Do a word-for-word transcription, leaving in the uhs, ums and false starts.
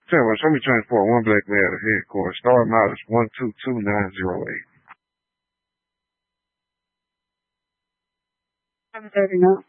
Tell me, show me transport one black male to headquarters. Star mileage one two two nine zero eight. I'm thirty now.